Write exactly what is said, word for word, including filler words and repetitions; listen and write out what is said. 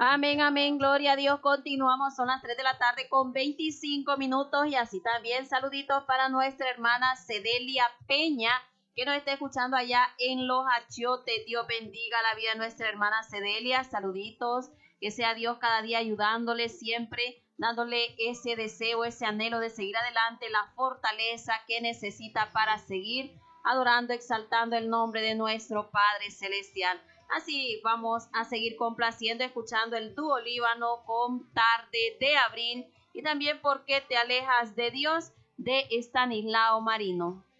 Amén, amén, gloria a Dios. Continuamos, son las tres de la tarde con veinticinco minutos y así también saluditos para nuestra hermana Cedelia Peña, que nos está escuchando allá en Los Achiotes. Dios bendiga la vida de nuestra hermana Cedelia. Saluditos, que sea Dios cada día ayudándole siempre, dándole ese deseo, ese anhelo de seguir adelante, la fortaleza que necesita para seguir adorando, exaltando el nombre de nuestro Padre Celestial. Así vamos a seguir complaciendo, escuchando el dúo Líbano con Tarde de Abril y también ¿Por qué te alejas de Dios? De Estanislao Marino.